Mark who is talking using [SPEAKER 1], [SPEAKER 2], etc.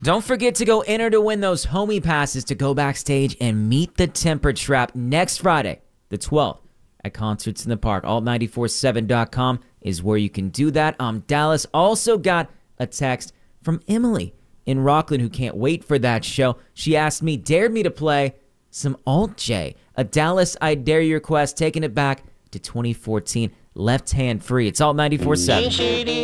[SPEAKER 1] Don't forget to go enter to win those homie passes to go backstage and meet the Temper Trap next Friday, the 12th, at Concerts in the Park. Alt947.com is where you can do that. Dallas also got a text from Emily in Rockland who can't wait for that show. She asked me, dared me to play some Alt J, a Dallas I Dare You request, taking it back to 2014, left hand free. It's Alt 94.7.